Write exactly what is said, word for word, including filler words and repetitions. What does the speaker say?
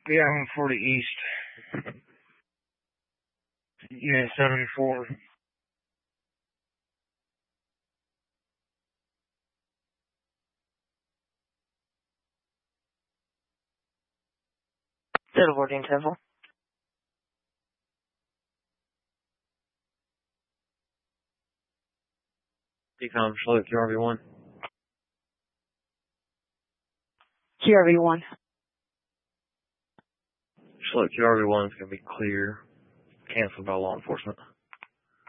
Yeah, one forty East. Unit seventy-four. Still boarding Temple. Decom, Charlotte, Q R V one. Q R V one. Charlotte, Q R V one is going to be clear. Canceled by law enforcement.